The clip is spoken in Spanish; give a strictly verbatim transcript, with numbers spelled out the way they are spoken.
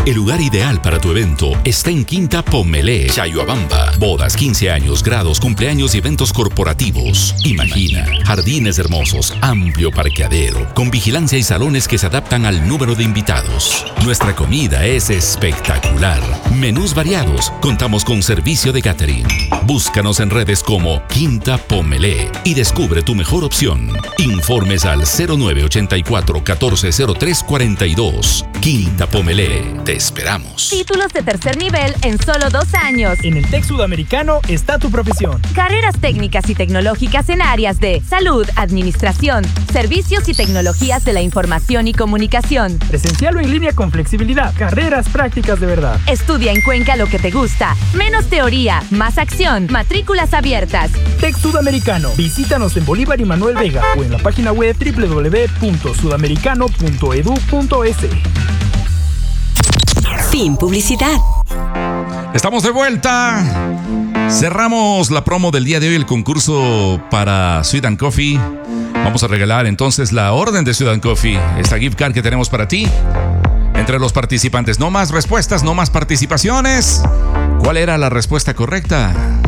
El lugar ideal para tu evento está en Quinta Pomelé, Chayuabamba. Bodas, quince años, grados, cumpleaños y eventos corporativos. Imagina, jardines hermosos, amplio parqueadero, con vigilancia y salones que se adaptan al número de invitados. Nuestra comida es espectacular. Menús variados. Contamos con servicio de catering. Búscanos en redes como Quinta Pomelé y descubre tu mejor opción. Informes al cero nueve ochenta y cuatro catorce cero tres cuarenta y dos. Quinta Pomelé. Te esperamos. Títulos de tercer nivel en solo dos años. En el TEC Sudamericano está tu profesión. Carreras técnicas y tecnológicas en áreas de salud, administración, servicios y tecnologías de la información y comunicación. Presencial o en línea con flexibilidad. Carreras prácticas de verdad. Estudia en Cuenca lo que te gusta. Menos teoría, más acción. Matrículas abiertas. TEC Sudamericano. Visítanos en Bolívar y Manuel Vega o en la página web doble u doble u doble u punto sudamericano punto e d u punto es. Fin publicidad. Estamos de vuelta. Cerramos la promo del día de hoy, el concurso para Sweet and Coffee. Vamos a regalar entonces la orden de Sweet and Coffee, esta gift card que tenemos para ti. Entre los participantes, no más respuestas, no más participaciones. ¿Cuál era la respuesta correcta?